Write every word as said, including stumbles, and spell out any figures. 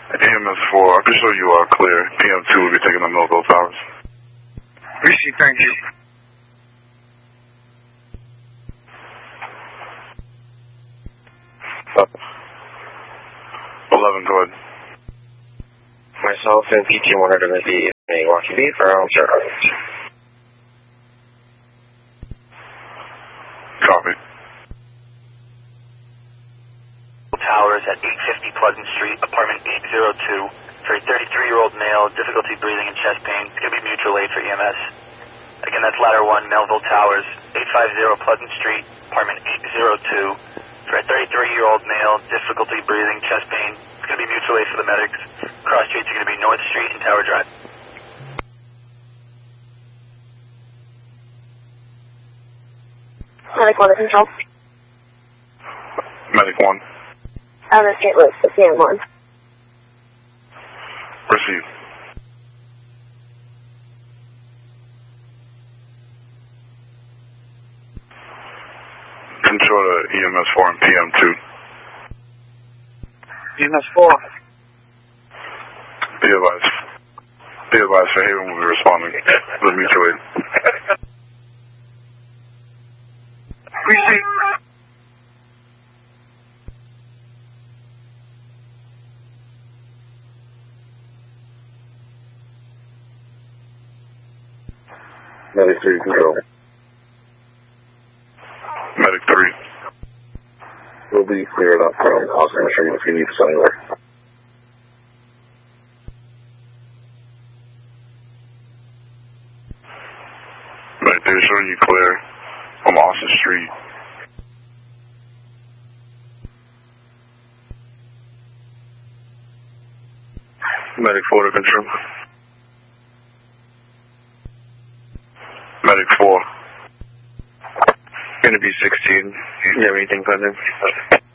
A M S four, I can show you are clear. P M two will be taking the Millville Towers. Receive, thank you. eleven, go ahead. Myself and P T one are going to be in Milwaukee Beach around zero. Copy. Towers at eight fifty Pleasant Street, apartment eight oh two, for a thirty-three-year-old male, difficulty breathing and chest pain. It's going to be mutual aid for E M S. Again, that's ladder one, Melville Towers, eight fifty Pleasant Street, apartment eight oh two, for a thirty-three-year-old male, difficulty breathing, chest pain. It's going to be mutual aid for the medics. Cross streets are going to be North Street and Tower Drive. Medic one, control. Medic one. Out of Saint Louis, C M one. Receive. Control to E M S four and P M two. E M S four. Be advised. Be advised, Fairhaven will be responding to the mutual aid. Receive. Medic three, control. Medic three. We'll be cleared up from Austin Street if you need us anywhere. Medic three, showing you clear from Austin Street. Medic four to control. Medic four. Gonna be sixteen. You have anything pending?